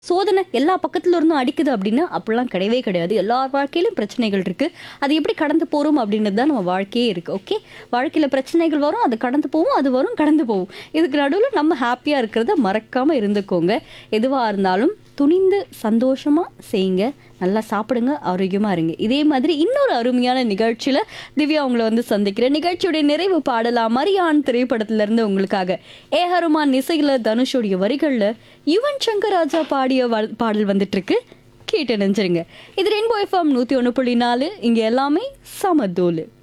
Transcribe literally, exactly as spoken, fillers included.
சோதனை எல்லா பக்கத்துல இருந்தும் அடிக்குது அப்படின்னா அப்படிலாம் கிடையவே கிடையாது. எல்லார் வாழ்க்கையிலும் பிரச்சனைகள் இருக்கு. அது எப்படி கடந்து போறோம் அப்படின்றது தான் நம்ம வாழ்க்கையே இருக்கு. ஓகே. வாழ்க்கையில பிரச்சனைகள் வரும், அது கடந்து போகும், அது வரும், கடந்து போகும். இதுக்கு நடுவுல நம்ம ஹாப்பியா இருக்கிறத மறக்காம இருந்துக்கோங்க. எதுவா இருந்தாலும் துணிந்து சந்தோஷமா செய்யுங்க. நல்லா சாப்பிடுங்க, ஆரோக்கியமா இருங்க. இதே மாதிரி இன்னொரு அருமையான நிகழ்ச்சியில திவ்யா உங்களை வந்து சந்திக்கிறேன். நிகழ்ச்சியுடைய நிறைவு பாடலா மரியான் திரைப்படத்துல இருந்து உங்களுக்காக ஏ ஹருமான் இசையில தனுஷோடைய வரிகள்ல யுவன் சங்கர் ராஜா பாடிய வ- பாடல் வந்துட்டு இருக்கு. கேட்டு நினைச்சிருங்க. இது ரெயின்போ எஃப்எம் நூத்தி ஒண்ணு புள்ளி நாலு. இங்க எல்லாமே சமதோலு.